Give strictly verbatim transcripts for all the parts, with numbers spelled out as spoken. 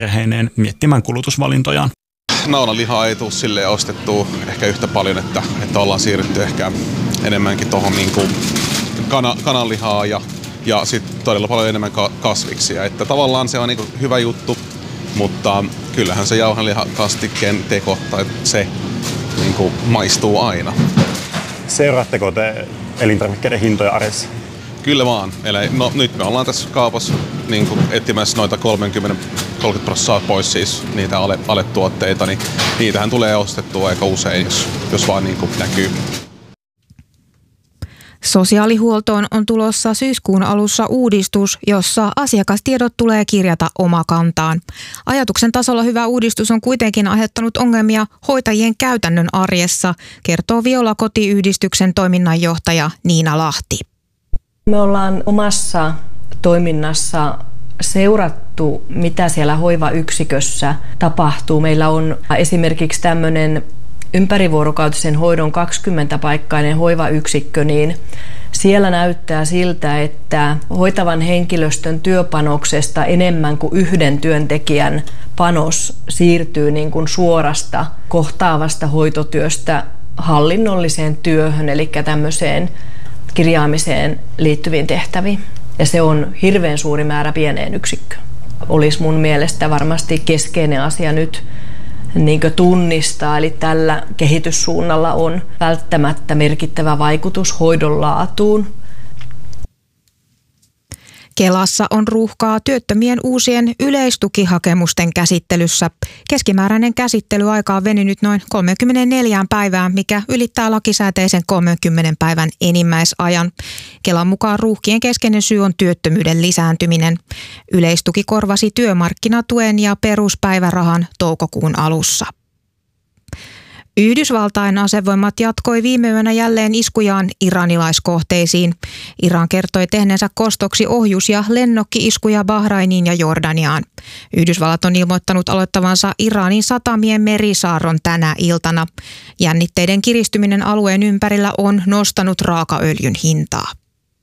perheineen miettimään kulutusvalintojaan. Naudanlihaa ei tule silleen ostettua ehkä yhtä paljon, että, että ollaan siirrytty ehkä enemmänkin tuohon niin kuin kana, kananlihaa ja, ja sitten todella paljon enemmän ka- kasviksia. Että tavallaan se on niin kuin hyvä juttu, mutta kyllähän se jauhelihakastikkeen teko tai se niin kuin maistuu aina. Seuraatteko te elintarvikkeiden hintoja arjessa? Kyllä vaan. Eli no, nyt me ollaan tässä kaupassa niin kuin etsimässä noita kolmekymmentä prosenttia pois siis niitä ale, aletuotteita, niin niitähän tulee ostettua aika usein, jos, jos vaan niin kuin näkyy. Sosiaalihuoltoon on tulossa syyskuun alussa uudistus, jossa asiakastiedot tulee kirjata omakantaan. Ajatuksen tasolla hyvä uudistus on kuitenkin aiheuttanut ongelmia hoitajien käytännön arjessa, kertoo Viola-kotiyhdistyksen toiminnanjohtaja Niina Lahti. Me ollaan omassa toiminnassa seurattu, mitä siellä hoivayksikössä tapahtuu. Meillä on esimerkiksi tämmöinen ympärivuorokautisen hoidon kaksikymmentä-paikkainen hoivayksikkö, niin siellä näyttää siltä, että hoitavan henkilöstön työpanoksesta enemmän kuin yhden työntekijän panos siirtyy niin kuin suorasta kohtaavasta hoitotyöstä hallinnolliseen työhön, eli tämmöiseen kirjaamiseen liittyviin tehtäviin. Ja se on hirveän suuri määrä pieneen yksikköön. Olisi mun mielestä varmasti keskeinen asia nyt niin kuin tunnistaa, eli tällä kehityssuunnalla on välttämättä merkittävä vaikutus hoidon laatuun. Kelassa on ruuhkaa työttömien uusien yleistukihakemusten käsittelyssä. Keskimääräinen käsittelyaika on venynyt noin kolmekymmentäneljä päivään, mikä ylittää lakisääteisen kolmenkymmenen päivän enimmäisajan. Kelan mukaan ruuhkien keskeinen syy on työttömyyden lisääntyminen. Yleistuki korvasi työmarkkinatuen ja peruspäivärahan toukokuun alussa. Yhdysvaltain asevoimat jatkoi viime yönä jälleen iskujaan iranilaiskohteisiin. Iran kertoi tehneensä kostoksi ohjus- ja lennokki-iskuja Bahrainiin ja Jordaniaan. Yhdysvallat on ilmoittanut aloittavansa Iranin satamien merisaarron tänä iltana. Jännitteiden kiristyminen alueen ympärillä on nostanut raakaöljyn hintaa.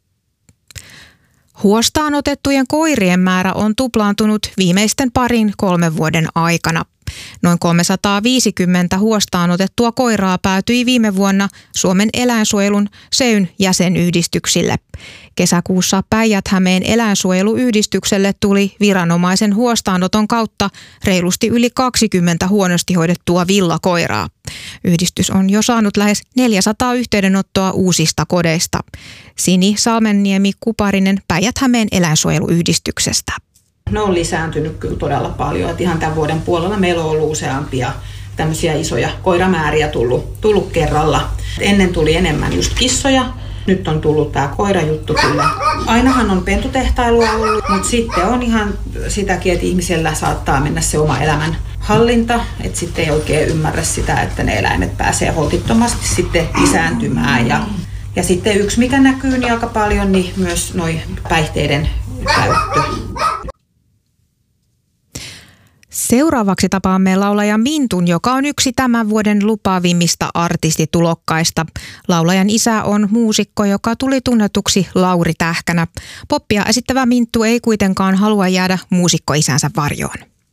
Huostaan otettujen koirien määrä on tuplaantunut viimeisten parin kolmen vuoden aikana. Noin kolmesataaviisikymmentä huostaan otettua koiraa päätyi viime vuonna Suomen eläinsuojelun Seyn jäsenyhdistyksille. Kesäkuussa Päijät-Hämeen eläinsuojeluyhdistykselle tuli viranomaisen huostaanoton kautta reilusti yli kaksikymmentä huonosti hoidettua villakoiraa. Yhdistys on jo saanut lähes neljäsataa yhteydenottoa uusista kodeista. Sini Salmenniemi-Kuparinen Päijät-Hämeen eläinsuojeluyhdistyksestä. Ne on lisääntynyt kyllä todella paljon. Että ihan tämän vuoden puolella meillä on ollut useampia tämmöisiä isoja koiramääriä tullut, tullut kerralla. Ennen tuli enemmän just kissoja, nyt on tullut tämä koirajuttu kyllä. Ainahan on pentutehtailua ollut, mutta sitten on ihan sitäkin, että ihmisellä saattaa mennä se oma elämän hallinta, että sitten ei oikein ymmärrä sitä, että ne eläimet pääsee holtittomasti sitten lisääntymään. Ja, ja sitten yksi, mikä näkyy niin aika paljon, niin myös noi päihteiden käyttö. Seuraavaksi tapaamme laulaja Mintun, joka on yksi tämän vuoden lupaavimmista artistitulokkaista. Laulajan isä on muusikko, joka tuli tunnetuksi Lauri Tähkänä. Poppia esittävä Minttu ei kuitenkaan halua jäädä muusikkoisänsä varjoon.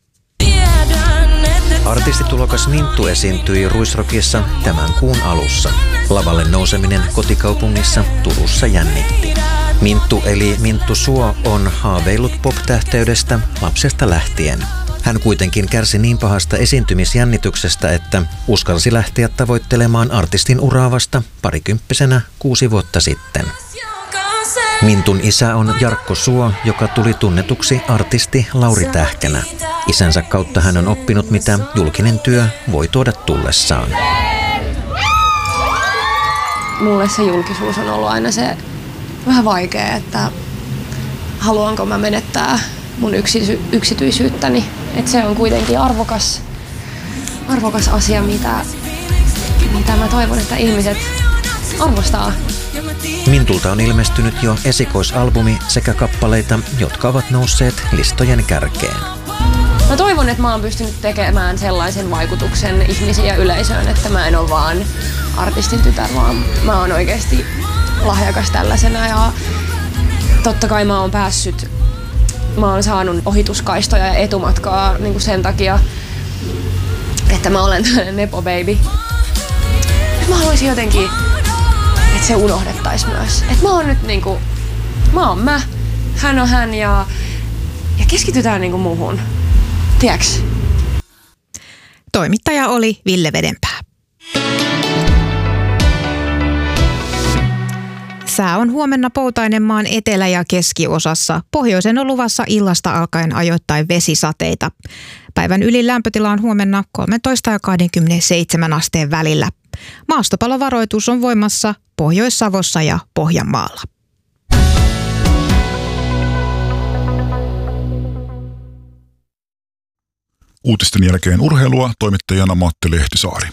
Artistitulokas Minttu esiintyi Ruisrockissa tämän kuun alussa. Lavalle nouseminen kotikaupungissa Turussa jännitti. Minttu eli Minttu Suo on haaveillut pop-tähteydestä lapsesta lähtien. Hän kuitenkin kärsi niin pahasta esiintymisjännityksestä, että uskalsi lähteä tavoittelemaan artistin uraa vasta parikymppisenä kuusi vuotta sitten. Mintun isä on Jarkko Suo, joka tuli tunnetuksi artisti Lauri Tähkänä. Isänsä kautta hän on oppinut, mitä julkinen työ voi tuoda tullessaan. Mulle se julkisuus on ollut aina se vähän vaikea, että haluanko mä menettää mun yksisy- yksityisyyttäni. Että se on kuitenkin arvokas, arvokas asia, mitä, mitä mä toivon, että ihmiset arvostaa. Mintulta on ilmestynyt jo esikoisalbumi sekä kappaleita, jotka ovat nousseet listojen kärkeen. Mä toivon, että mä oon pystynyt tekemään sellaisen vaikutuksen ihmisiin ja yleisöön, että mä en ole vaan artistin tytär, vaan mä oon oikeasti lahjakas tällaisena. Ja totta kai mä oon päässyt mä oon saanut ohituskaistoja ja etumatkaa niin kuin sen takia, että mä olen tällainen nepo baby. Mä haluaisin jotenkin, että se unohdettaisiin myös. Että mä oon nyt niinku, mä oon mä, hän on hän ja, ja keskitytään niinku muuhun. Tiedäks? Toimittaja oli Ville Vedenpää. Sää on huomenna Poutainen maan etelä- ja keskiosassa. Pohjoisen on luvassa illasta alkaen ajoittain vesisateita. Päivän ylin lämpötila on huomenna kolmetoista ja kaksikymmentäseitsemän asteen välillä. Maastopalovaroitus on voimassa Pohjois-Savossa ja Pohjanmaalla. Uutisten jälkeen urheilua, toimittajana Matti Lehtisaari.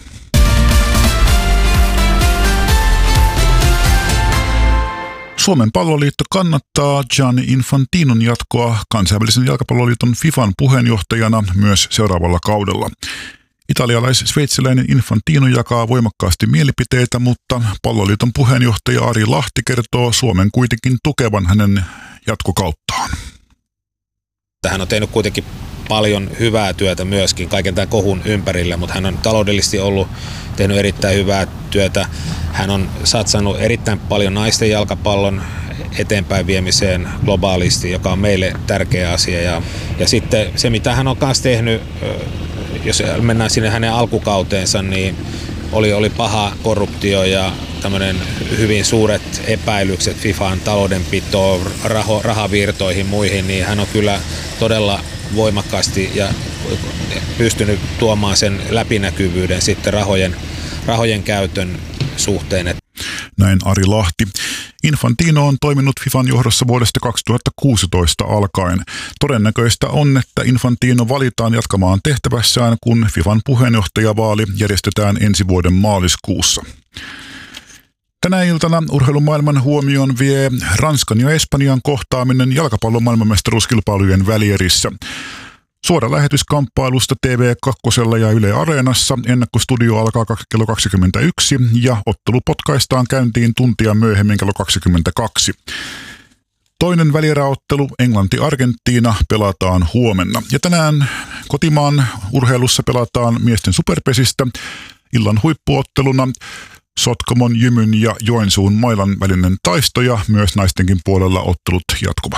Suomen palloliitto kannattaa Gianni Infantinon jatkoa kansainvälisen jalkapalloliiton FIFAn puheenjohtajana myös seuraavalla kaudella. Italialais-sveitsiläinen Infantino jakaa voimakkaasti mielipiteitä, mutta palloliiton puheenjohtaja Ari Lahti kertoo Suomen kuitenkin tukevan hänen jatkokauttaan. Hän on tehnyt kuitenkin paljon hyvää työtä myöskin kaiken tämän kohun ympärillä, mutta hän on taloudellisesti ollut tehnyt erittäin hyvää työtä. Hän on satsannut erittäin paljon naisten jalkapallon eteenpäin viemiseen globaalisti, joka on meille tärkeä asia. Ja, ja sitten se, mitä hän on kanssa tehnyt, jos mennään sinne hänen alkukauteensa, niin oli, oli paha korruptio ja tämmöinen hyvin suuret epäilykset FIFAn taloudenpitoon, raho, rahavirtoihin muihin, niin hän on kyllä todella voimakkaasti ja pystynyt tuomaan sen läpinäkyvyyden sitten rahojen, rahojen käytön suhteen. Näin Ari Lahti. Infantino on toiminut FIFAn johdossa vuodesta kaksituhattakuusitoista alkaen. Todennäköistä on, että Infantino valitaan jatkamaan tehtävässään, kun FIFAn puheenjohtajavaali järjestetään ensi vuoden maaliskuussa. Tänä iltana urheilumaailman huomioon vie Ranskan ja Espanjan kohtaaminen jalkapallon maailmanmestaruuskilpailujen välierissä. Suora lähetys kamppailusta T V kaksi ja Yle Areenassa. Ennakkostudio alkaa kello kaksikymmentäyksi ja ottelu potkaistaan käyntiin tuntia myöhemmin kello kaksikymmentäkaksi. Toinen välieräottelu Englanti-Argentiina pelataan huomenna. Ja tänään kotimaan urheilussa pelataan miesten superpesistä illan huippuotteluna Sotkamon, Jymyn ja Joensuun Mailan välinen taisto ja myös naistenkin puolella ottelut jatkuvat.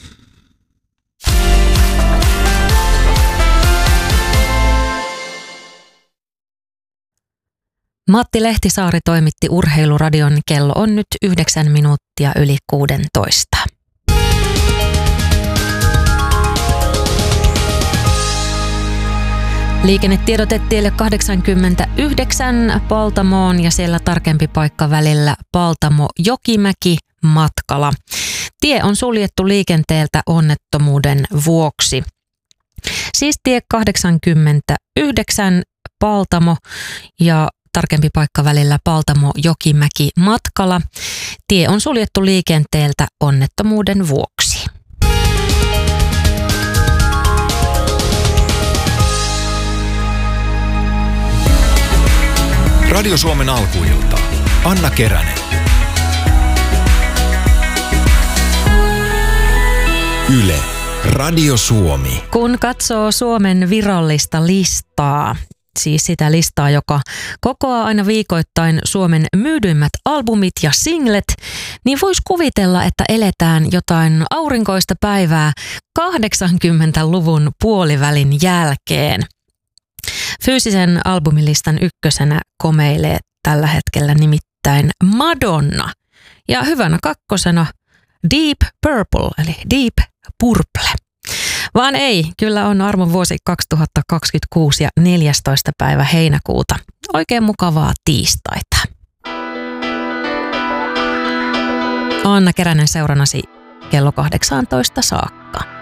Matti Lehtisaari toimitti Urheiluradion. Kello on nyt yhdeksän minuuttia yli kuudentoista. Liikennetiedote tielle kahdeksankymmentäyhdeksän Paltamoon ja siellä tarkempi paikka välillä Paltamo-Jokimäki matkalla. Tie on suljettu liikenteeltä onnettomuuden vuoksi. Siis tie kahdeksankymmentäyhdeksän Paltamo ja tarkempi paikka välillä Paltamo-Jokimäki matkalla. Tie on suljettu liikenteeltä onnettomuuden vuoksi. Radio Suomen alkuilta. Anna Keränen. Yle. Radio Suomi. Kun katsoo Suomen virallista listaa, siis sitä listaa, joka kokoaa aina viikoittain Suomen myydyimmät albumit ja singlet, niin voisi kuvitella, että eletään jotain aurinkoista päivää kahdeksankymmentäluvun puolivälin jälkeen. Fyysisen albumilistan ykkösenä komeilee tällä hetkellä nimittäin Madonna ja hyvänä kakkosena Deep Purple eli Deep Purple. Vaan ei, kyllä on armon vuosi kaksituhattakaksikymmentäkuusi ja neljästoista päivä heinäkuuta. Oikein mukavaa tiistaita. Anna Keränen seurannasi kello kahdeksantoista saakka.